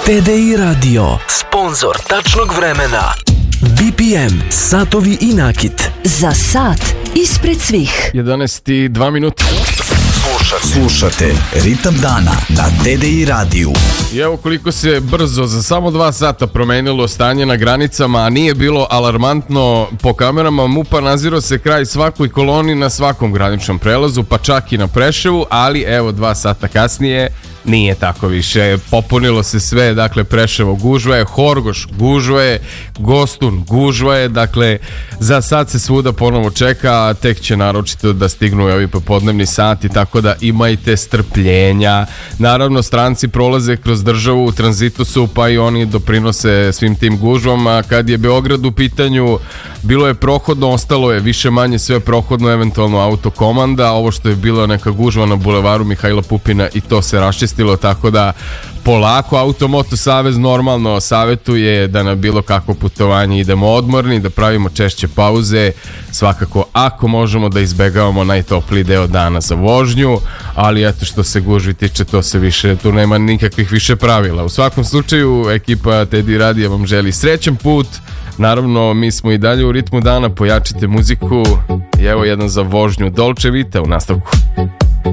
TDI Radio, sponzor tačnog vremena. BPM, satovi i nakit. Za sat ispred svih. 11:02 minuta. Slušate Ritam dana na TDI radiju. I evo koliko se brzo za samo 2 sata promenilo stanje na granicama, a nije bilo alarmantno. Po kamerama MUP-a nazirao se kraj svakoj koloni na svakom graničnom prelazu, pa čak i na Preševu, ali evo 2 sata kasnije nije tako više. Popunilo se sve, dakle Preševo gužva je, Horgoš gužva je, Gostun gužva je, dakle za sad se svuda ponovo čeka, a tek će naročito da stignu ovi popodnevni sati, tako da imajte strpljenja. Naravno, stranci prolaze kroz državu, u tranzitu su, pa i oni doprinose svim tim gužvama. Kad je Beograd u pitanju, bilo je prohodno, ostalo je više manje sve prohodno, eventualno autokomanda. Ovo što je bila neka gužva na bulevaru Mihajla Pupina, i to se raščistilo, tako da polako. Automoto savez normalno savetuje da na bilo kakvo putovanje idemo odmorni, da pravimo češće pauze, svakako ako možemo da izbegavamo najtopliji deo dana za vožnju, ali eto, što se gužvi tiče, to se više, tu nema nikakvih više pravila. U svakom slučaju, ekipa TDI radija vam želi srećan put. Naravno, mi smo i dalje u ritmu dana, pojačite muziku i evo jedan za vožnju Dolce Vita u nastavku.